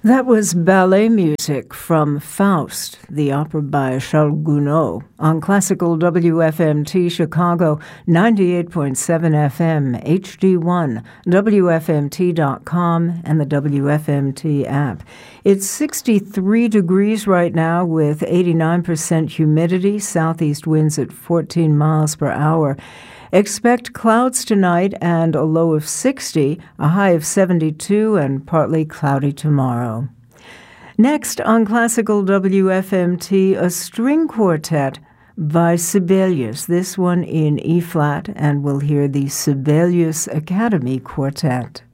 That was ballet music from Faust, the opera by Charles Gounod, on Classical WFMT Chicago, 98.7 FM, HD1, WFMT.com, and the WFMT app. It's 63 degrees right now with 89% humidity, southeast winds at 14 miles per hour. Expect clouds tonight and a low of 60, a high of 72, and partly cloudy tomorrow. Next on Classical WFMT, a string quartet by Sibelius, this one in E-flat, and we'll hear the Sibelius Academy Quartet.